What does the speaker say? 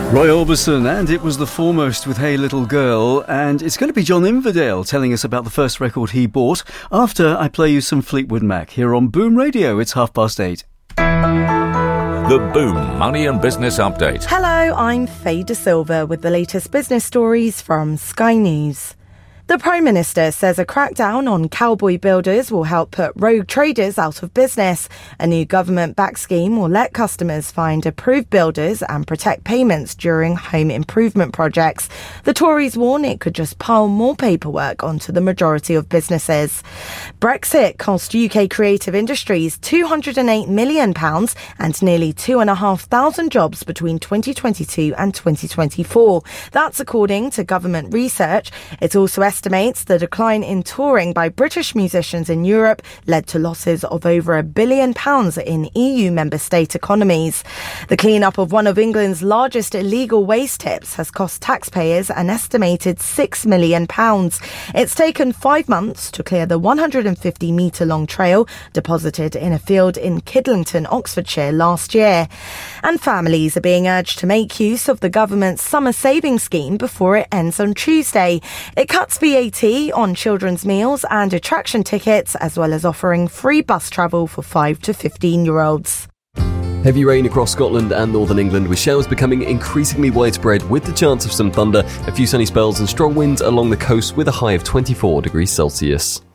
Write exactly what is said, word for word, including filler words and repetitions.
Roy Orbison, and it was the Foremost with Hey Little Girl, and it's going to be John Inverdale telling us about the first record he bought after I play you some Fleetwood Mac here on Boom Radio. It's half past eight. The Boom Money and Business Update. Hello, I'm Faye De Silva with the latest business stories from Sky News. The Prime Minister says a crackdown on cowboy builders will help put rogue traders out of business. A new government-backed scheme will let customers find approved builders and protect payments during home improvement projects. The Tories warn it could just pile more paperwork onto the majority of businesses. Brexit cost U K creative industries two hundred eight million pounds and nearly two thousand five hundred jobs between twenty twenty-two and twenty twenty-four. That's according to government research. It also estimates the decline in touring by British musicians in Europe led to losses of over a billion pounds in E U member state economies. The clean-up of one of England's largest illegal waste tips has cost taxpayers an estimated six million pounds. It's taken five months to clear the one hundred fifty metre long trail deposited in a field in Kidlington, Oxfordshire last year. And families are being urged to make use of the government's summer savings scheme before it ends on Tuesday. It cuts V A T on children's meals and attraction tickets, as well as offering free bus travel for five to fifteen-year-olds. Heavy rain across Scotland and northern England, with showers becoming increasingly widespread with the chance of some thunder, a few sunny spells and strong winds along the coast with a high of twenty-four degrees Celsius.